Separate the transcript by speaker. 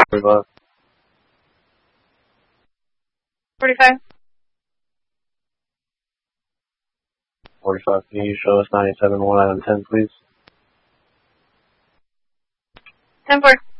Speaker 1: 45.
Speaker 2: 45.
Speaker 1: 45, can you show us 97, 1 out of 10, please?
Speaker 2: 10-4.